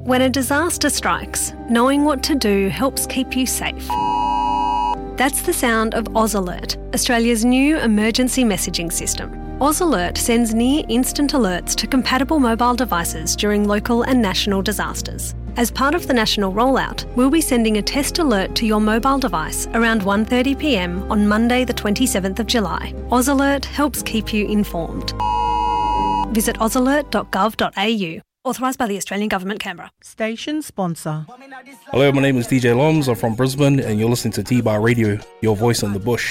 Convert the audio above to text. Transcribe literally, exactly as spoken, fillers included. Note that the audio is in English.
When a disaster strikes, knowing what to do helps keep you safe. That's the sound of Oz Alert, Australia's new emergency messaging system. Oz Alert sends near-instant alerts to compatible mobile devices during local and national disasters. As part of the national rollout, we'll be sending a test alert to your mobile device around one thirty p m on Monday the twenty-seventh of July. Oz Alert helps keep you informed. Visit oz alert dot gov dot a u. Authorised by the Australian Government, Canberra. Station sponsor. Hello, my name is D J Loms. I'm from Brisbane and you're listening to T-Bar Radio, your voice in the bush.